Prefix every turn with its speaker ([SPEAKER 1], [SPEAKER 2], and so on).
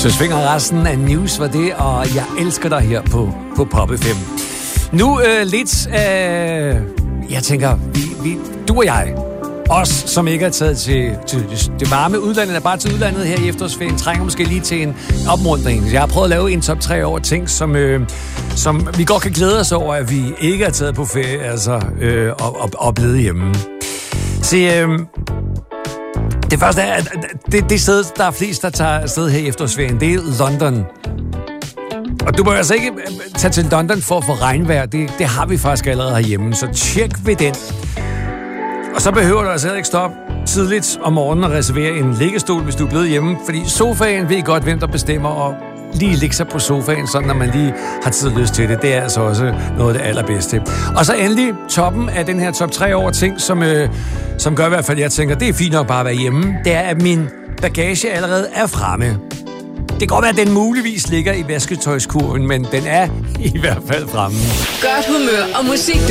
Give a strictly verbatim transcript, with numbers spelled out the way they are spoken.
[SPEAKER 1] Så svinger resten af news var det, og jeg elsker dig her på, på Pop F M. Nu øh, lidt af... Øh, jeg tænker, vi, vi, du og jeg, os som ikke er taget til, til det varme udlandet, er bare til udlandet her i efterårsferien, trænger måske lige til en opmuntring. Jeg har prøvet at lave en top tre over ting, som, øh, som vi godt kan glæde os over, at vi ikke er taget på ferie, altså, øh, og, og, og blevet hjemme. Se, øh, det første er, at det, det sted, der er flest, der tager afsted her i efterårsferien, det er London. Og du må altså ikke tage til London for at få regnvejr. Det, det har vi faktisk allerede herhjemme, så tjek ved den. Og så behøver du altså ikke stoppe tidligt om morgenen og reservere en liggestol, hvis du er blevet hjemme. Fordi sofaen ved godt, hvem der bestemmer, og lige ligge sig på sofaen, sådan når man lige har tid og lyst til det. Det er altså også noget af det allerbedste. Og så endelig toppen af den her top tre over ting, som, øh, som gør i hvert fald, jeg tænker, det er fint nok bare at være hjemme. Det er, at min bagage allerede er fremme. Det kan godt være, at den muligvis ligger i vasketøjskurven, men den er i hvert fald fremme.
[SPEAKER 2] Godt humør og musik, du.